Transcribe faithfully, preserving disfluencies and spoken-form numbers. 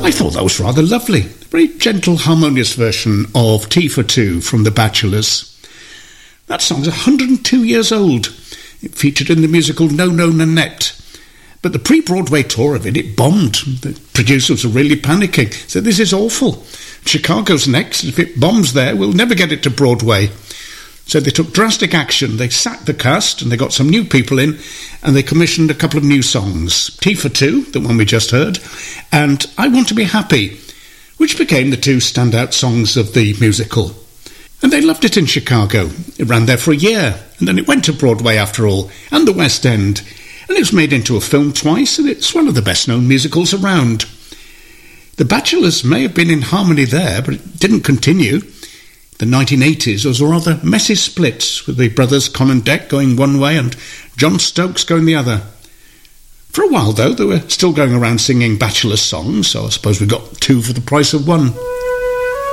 I thought that was rather lovely. A very gentle, harmonious version of Tea for Two from The Bachelors. That song's one hundred and two years old. It featured in the musical No No Nanette. But the pre-Broadway tour of it, it bombed. The producers were really panicking. Said, this is awful. Chicago's next. If it bombs there, we'll never get it to Broadway. So they took drastic action. They sacked the cast and they got some new people in and they commissioned a couple of new songs. Tea for Two, the one we just heard, and I Want to Be Happy, which became the two standout songs of the musical. And they loved it in Chicago. It ran there for a year, and then it went to Broadway after all, and the West End. And it was made into a film twice, and it's one of the best-known musicals around. The Bachelors may have been in harmony there, but it didn't continue. The nineteen eighties was a rather messy split, with the brothers Colin Deck going one way and John Stokes going the other. For a while, though, they were still going around singing Bachelor songs, so I suppose we got two for the price of one.